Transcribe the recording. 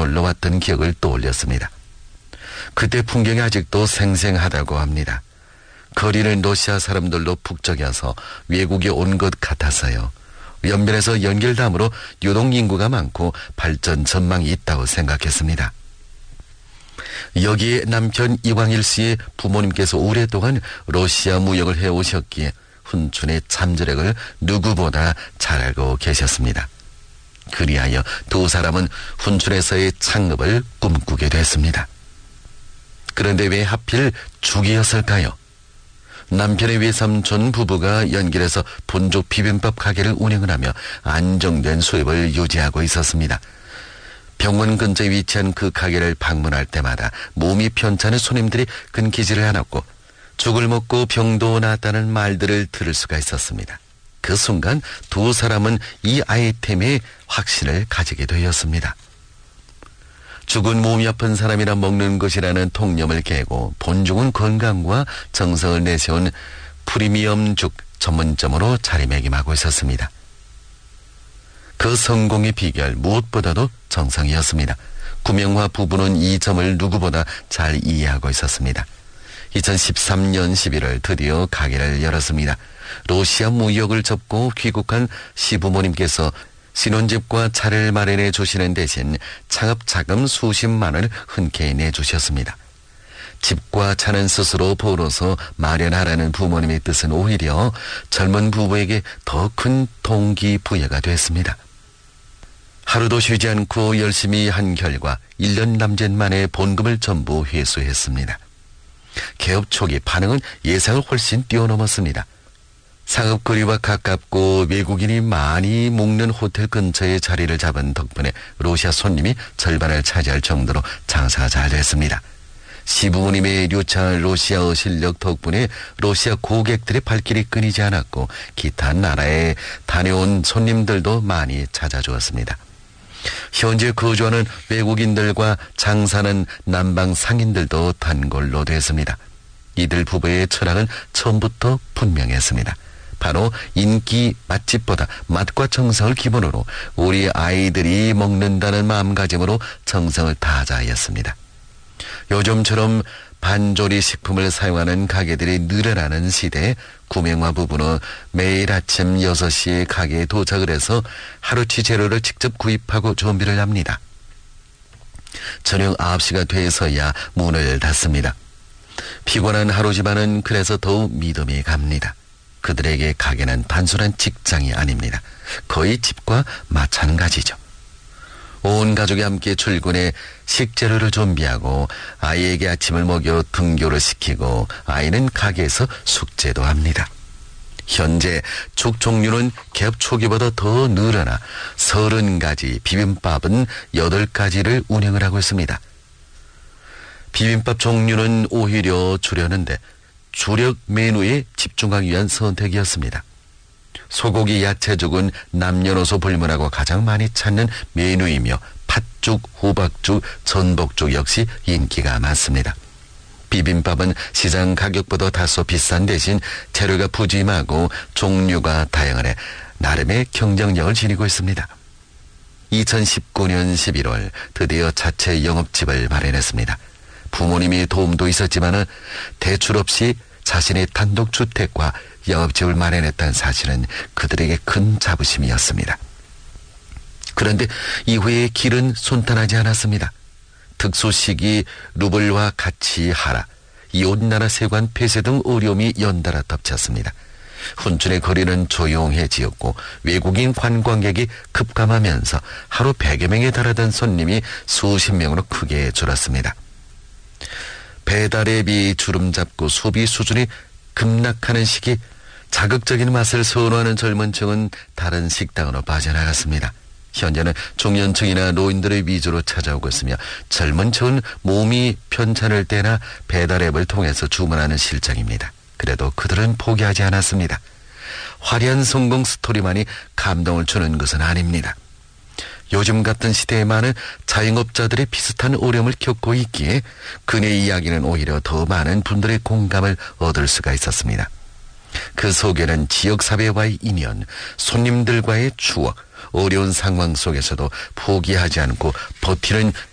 놀러 왔던 기억을 떠올렸습니다. 그때 풍경이 아직도 생생하다고 합니다. 거리는 러시아 사람들로 북적여서 외국에 온 것 같아서요. 연변에서 연결담으로 유동인구가 많고 발전 전망이 있다고 생각했습니다. 여기에 남편 이광일 씨의 부모님께서 오랫동안 러시아 무역을 해오셨기에 훈춘의 잠재력을 누구보다 잘 알고 계셨습니다. 그리하여 두 사람은 훈춘에서의 창업을 꿈꾸게 됐습니다. 그런데 왜 하필 죽이었을까요? 남편의 외삼촌 부부가 연길에서 본족 비빔밥 가게를 운영을 하며 안정된 수입을 유지하고 있었습니다. 병원 근처에 위치한 그 가게를 방문할 때마다 몸이 편찮은 손님들이 끊기지를 않았고 죽을 먹고 병도 났다는 말들을 들을 수가 있었습니다. 그 순간 두 사람은 이 아이템에 확신을 가지게 되었습니다. 죽은 몸이 아픈 사람이나 먹는 것이라는 통념을 깨고 본죽은 건강과 정성을 내세운 프리미엄죽 전문점으로 자리매김하고 있었습니다. 그 성공의 비결 무엇보다도 정성이었습니다. 구명화 부부는 이 점을 누구보다 잘 이해하고 있었습니다. 2013년 11월 드디어 가게를 열었습니다. 러시아 무역을 접고 귀국한 시부모님께서 신혼집과 차를 마련해 주시는 대신 창업 자금 수십만 원을 흔쾌히 내주셨습니다. 집과 차는 스스로 벌어서 마련하라는 부모님의 뜻은 오히려 젊은 부부에게 더 큰 동기부여가 됐습니다. 하루도 쉬지 않고 열심히 한 결과 1년 남짓 만에 본금을 전부 회수했습니다. 개업 초기 반응은 예상을 훨씬 뛰어넘었습니다. 상업거리와 가깝고 외국인이 많이 묵는 호텔 근처에 자리를 잡은 덕분에 러시아 손님이 절반을 차지할 정도로 장사가 잘 됐습니다. 시부모님의 유창한 러시아어 실력 덕분에 러시아 고객들의 발길이 끊이지 않았고 기타 나라에 다녀온 손님들도 많이 찾아주었습니다. 현재 거주하는 외국인들과 장사는 남방 상인들도 단골로 됐습니다. 이들 부부의 철학은 처음부터 분명했습니다. 바로 인기 맛집보다 맛과 정성을 기본으로 우리 아이들이 먹는다는 마음가짐으로 정성을 다하자였습니다. 요즘처럼 반조리 식품을 사용하는 가게들이 늘어나는 시대에 구명화 부부는 매일 아침 6시에 가게에 도착을 해서 하루치 재료를 직접 구입하고 준비를 합니다. 저녁 9시가 돼서야 문을 닫습니다. 피곤한 하루지만은 그래서 더욱 믿음이 갑니다. 그들에게 가게는 단순한 직장이 아닙니다. 거의 집과 마찬가지죠. 온 가족이 함께 출근해 식재료를 준비하고 아이에게 아침을 먹여 등교를 시키고 아이는 가게에서 숙제도 합니다. 현재 죽 종류는 개업 초기보다 더 늘어나 30가지, 비빔밥은 8가지를 운영을 하고 있습니다. 비빔밥 종류는 오히려 줄였는데 주력 메뉴에 집중하기 위한 선택이었습니다. 소고기 야채죽은 남녀노소 불문하고 가장 많이 찾는 메뉴이며 팥죽, 호박죽, 전복죽 역시 인기가 많습니다. 비빔밥은 시장 가격보다 다소 비싼 대신 재료가 푸짐하고 종류가 다양하네 나름의 경쟁력을 지니고 있습니다. 2019년 11월 드디어 자체 영업집을 마련했습니다. 부모님이 도움도 있었지만 대출 없이 자신의 단독주택과 영업집을 마련했다는 사실은 그들에게 큰 자부심이었습니다. 그런데 이후에 길은 순탄하지 않았습니다. 특수시기 루블과 가치 하락, 이웃나라 세관 폐쇄 등 어려움이 연달아 덮쳤습니다. 훈춘의 거리는 조용해지었고 외국인 관광객이 급감하면서 하루 100여 명에 달하던 손님이 수십 명으로 크게 줄었습니다. 배달앱이 주름 잡고 소비 수준이 급락하는 시기 자극적인 맛을 선호하는 젊은 층은 다른 식당으로 빠져나갔습니다. 현재는 중년층이나 노인들의 위주로 찾아오고 있으며 젊은 층은 몸이 편찮을 때나 배달앱을 통해서 주문하는 실정입니다. 그래도 그들은 포기하지 않았습니다. 화려한 성공 스토리만이 감동을 주는 것은 아닙니다. 요즘 같은 시대에 많은 자영업자들이 비슷한 어려움을 겪고 있기에 그의 이야기는 오히려 더 많은 분들의 공감을 얻을 수가 있었습니다. 그 속에는 지역사회와의 인연, 손님들과의 추억, 어려운 상황 속에서도 포기하지 않고 버티는